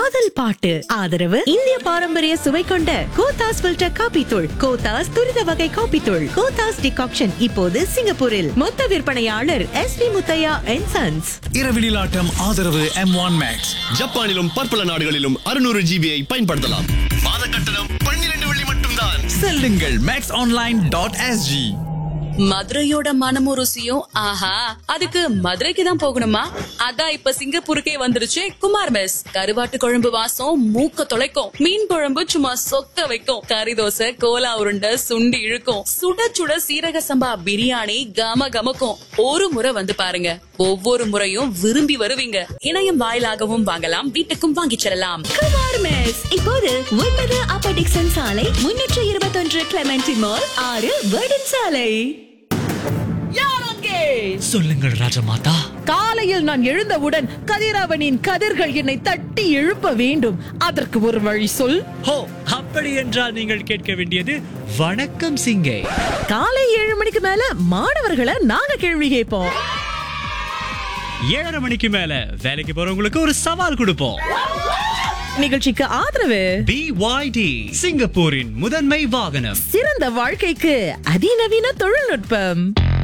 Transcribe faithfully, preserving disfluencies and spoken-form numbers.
காதல் பாட்டு. ஆதரவு இந்திய பாரம்பரிய சுவை கொண்ட கோத்தாஸ் ஃபில்டர் காபி தூள், கோத்தாஸ் துரித வகை காபி தூள், கோத்தாஸ் டிகாக்ஷன் இப்போது சிங்கப்பூரில். மொத்த விற்பனையாளர் S B Muthiah and sons. இரவினில் ஆட்டம் ஆதரவு எம் ஒன் மேக்ஸ். ஜப்பானிலும் பற்பல நாடுகளிலும் அறுநூறு ஜிபியை பயன்படுத்தலாம். மாத கட்டணம் பன்னிரண்டு வெள்ளி மட்டும்தான். செல்லுங்கள் மேக்ஸ் ஆன்லைன் டாட் எஸ்ஜி. மதுரையோட மனமும் ருசியும் ஆஹா, அதுக்கு மதுரைக்கு தான் போகணுமா? அதான் இப்ப சிங்கப்பூருக்கே வந்துருச்சு குமார் மெஸ். கருவாட்டு குழம்பு வாசம் மூக்க தொலைக்கும், மீன் குழம்பு சும்மா சொக்க வைக்கும், கறி தோசை கோலா உருண்டை சுண்டி இழுக்கும், சுட சுட சீரக சம்பா பிரியாணி கம கமக்கும். ஒரு முறை வந்து பாருங்க, ஒவ்வொரு முறையும் விரும்பி வருவீங்க. இணையம் வாயிலாகவும் வாங்கலாம், வீட்டுக்கும் வாங்கிச் செல்லலாம். குமார் மெஸ் இப்போது ஒன்பது அப்பர் டிக்சன் சாலை, முன்னூற்று இருபத்தொன்று கிளமெண்டி மால், ஆறு வேர்டன் சாலை. சொல்லுங்கள் ராஜமாதா. காலையில் நான் எழுந்தவுடன் கதிரவனின் கதிர்கள் என்னை தட்டி எழுப்ப வேண்டும். அதற்கு ஒரு வழி சொல். ஹோ, அப்படி என்றால் நீங்கள் கேட்க வேண்டியது வணக்கம் சிங்கே. காலை ஏழு மணிக்கு மேல மாணவர்களை நாங்க கேள்வி கேட்போம். ஏழரை மணிக்கு மேல வேலைக்கு போறவங்களுக்கு ஒரு சவால் கொடுப்போம். நிகழ்ச்சிக்கு ஆதரவு பி ஒய் டி, சிங்கப்பூரின் முதன்மை வாகனம். சிறந்த வாழ்க்கைக்கு அதிநவீன தொழில்நுட்பம்.